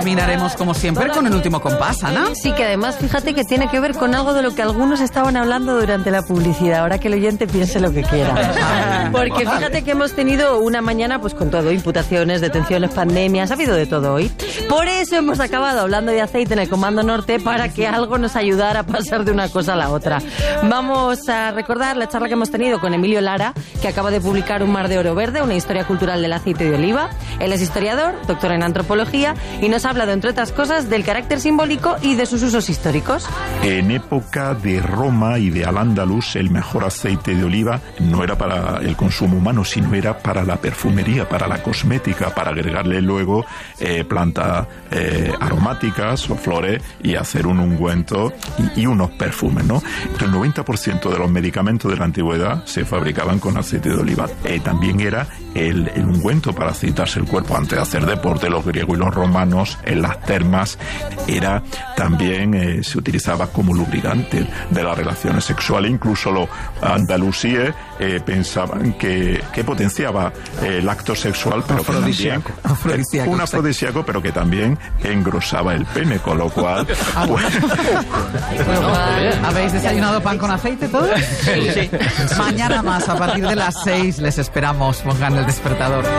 terminaremos, como siempre, con el último compás, Ana. Sí, que además, fíjate que tiene que ver con algo de lo que algunos estaban hablando durante la publicidad. Ahora que el oyente piense lo que quiera. Porque fíjate que hemos tenido una mañana pues con todo, imputaciones, detenciones, pandemias, ha habido de todo hoy. Por eso hemos acabado hablando de aceite en el Comando Norte, para que algo nos ayudara a pasar de una cosa a la otra. Vamos a recordar la charla que hemos tenido con Emilio Lara, que acaba de publicar Un mar de oro verde, una historia cultural del aceite de oliva. Él es historiador, doctor en antropología, y nos ha hablado, entre otras cosas, del carácter simbólico y de sus usos históricos. En época de Roma y de Al-Ándalus, el mejor aceite de oliva no era para el consumo humano, sino era para la perfumería, para la cosmética, para agregarle luego plantas aromáticas o flores y hacer un ungüento y unos perfumes, ¿no? El 90% de los medicamentos de la antigüedad se fabricaban con aceite de oliva. También era el ungüento para aceitarse el cuerpo antes de hacer deporte. Los griegos y los romanos en las termas era también se utilizaba como lubricante de las relaciones sexuales. Incluso los andalusíes pensaban que potenciaba el acto sexual, pero que también un afrodisíaco, pero que también engrosaba el pene, con lo cual ¿habéis desayunado pan con aceite todos? Sí. Mañana más, a partir de las 6 les esperamos. Pongan el despertador.